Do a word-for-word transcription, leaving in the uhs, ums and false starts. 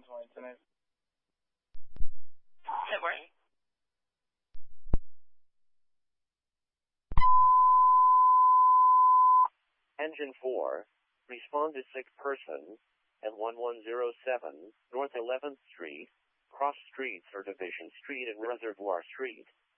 one twenty tonight. Say where? Engine four, respond to sick person at one one zero seven North eleventh Street, Cross Streets or Division Street and Reservoir Street.